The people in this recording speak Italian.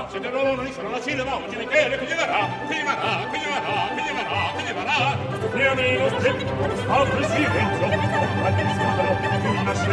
Se te non sono la sillaba, oggi ne chiede che gli verrà, che gli verrà, che gli verrà, che gli verrà, che gli verrà. Io mi lo step, al presidente, al scandalo, di una